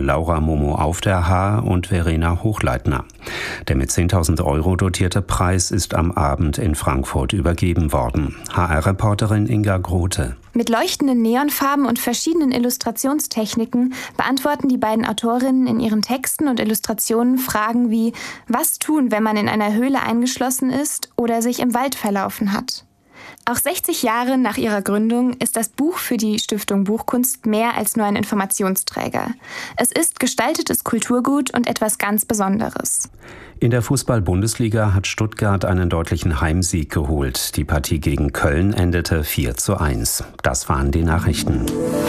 Laura Momo auf der Haar und Verena Hochleitner. Der mit 10.000 € dotierte Preis ist am Abend in Frankfurt übergeben worden. HR-Reporterin Inga Grote. Mit leuchtenden Neonfarben und verschiedenen Illustrationstechniken beantworten die beiden Autorinnen in ihren Texten und Illustrationen Fragen wie: Was tun, wenn man in einer Höhle eingeschlossen ist oder sich im Wald verlaufen hat? Auch 60 Jahre nach ihrer Gründung ist das Buch für die Stiftung Buchkunst mehr als nur ein Informationsträger. Es ist gestaltetes Kulturgut und etwas ganz Besonderes. In der Fußball-Bundesliga hat Stuttgart einen deutlichen Heimsieg geholt. Die Partie gegen Köln endete 4:1. Das waren die Nachrichten.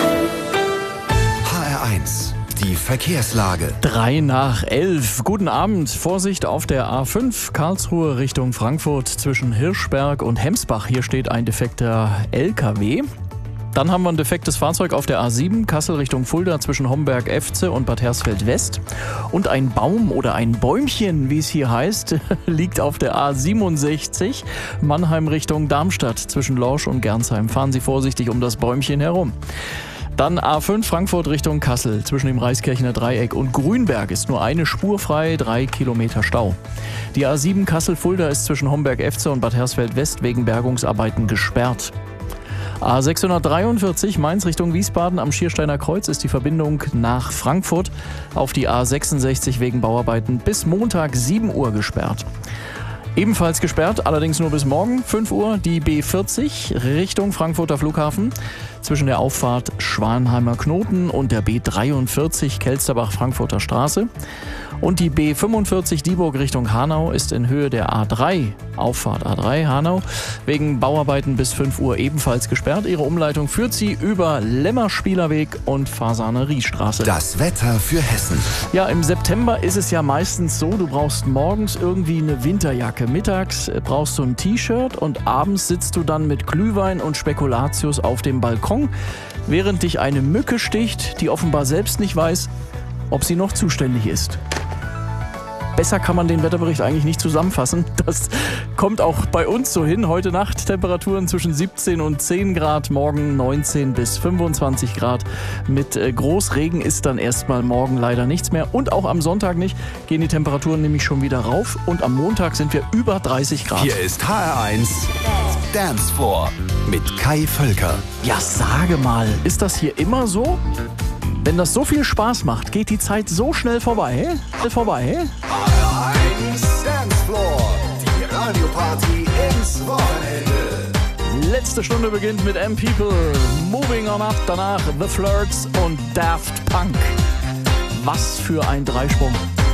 HR1, die Verkehrslage. 11:03. Guten Abend. Vorsicht auf der A5 Karlsruhe Richtung Frankfurt zwischen Hirschberg und Hemsbach. Hier steht ein defekter LKW. Dann haben wir ein defektes Fahrzeug auf der A7 Kassel Richtung Fulda zwischen Homberg-Efze und Bad Hersfeld-West. Und ein Baum oder ein Bäumchen, wie es hier heißt, liegt auf der A67 Mannheim Richtung Darmstadt zwischen Lorsch und Gernsheim. Fahren Sie vorsichtig um das Bäumchen herum. Dann A5 Frankfurt Richtung Kassel. Zwischen dem Reiskirchener Dreieck und Grünberg ist nur eine Spur frei, 3 Kilometer Stau. Die A7 Kassel-Fulda ist zwischen Homberg-Efze und Bad Hersfeld-West wegen Bergungsarbeiten gesperrt. A643 Mainz Richtung Wiesbaden am Schiersteiner Kreuz ist die Verbindung nach Frankfurt auf die A66 wegen Bauarbeiten bis Montag 7 Uhr gesperrt. Ebenfalls gesperrt, allerdings nur bis morgen 5 Uhr, die B40 Richtung Frankfurter Flughafen zwischen der Auffahrt Schwanheimer Knoten und der B43 Kelsterbach-Frankfurter Straße. Und die B45 Dieburg Richtung Hanau ist in Höhe der A3, Auffahrt A3 Hanau, wegen Bauarbeiten bis 5 Uhr ebenfalls gesperrt. Ihre Umleitung führt sie über Lemmerspielerweg und Fasaneriestraße. Das Wetter für Hessen. Ja, im September ist es ja meistens so, du brauchst morgens irgendwie eine Winterjacke. Mittags brauchst du ein T-Shirt und abends sitzt du dann mit Glühwein und Spekulatius auf dem Balkon, während dich eine Mücke sticht, die offenbar selbst nicht weiß, ob sie noch zuständig ist. Besser kann man den Wetterbericht eigentlich nicht zusammenfassen. Das kommt auch bei uns so hin. Heute Nacht Temperaturen zwischen 17 und 10 Grad, morgen 19 bis 25 Grad. Mit Großregen ist dann erstmal morgen leider nichts mehr. Und auch am Sonntag nicht, gehen die Temperaturen nämlich schon wieder rauf. Und am Montag sind wir über 30 Grad. Hier ist HR1 Dance Floor mit Kai Völker. Ja, sage mal, ist das hier immer so? Wenn das so viel Spaß macht, geht die Zeit so schnell vorbei. HR1 Dance Floor, die Radioparty ins Wochenende. Letzte Stunde beginnt mit M-People, Moving On Up, danach The Flirts und Daft Punk. Was für ein Dreisprung.